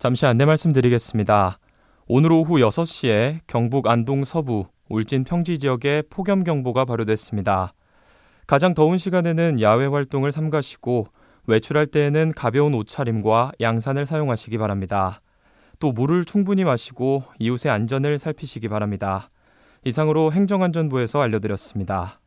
잠시 안내 말씀드리겠습니다. 오늘 오후 6시에 경북 안동 서부, 울진 평지 지역에 폭염경보가 발효됐습니다. 가장 더운 시간에는 야외 활동을 삼가시고 외출할 때에는 가벼운 옷차림과 양산을 사용하시기 바랍니다. 또 물을 충분히 마시고 이웃의 안전을 살피시기 바랍니다. 이상으로 행정안전부에서 알려드렸습니다.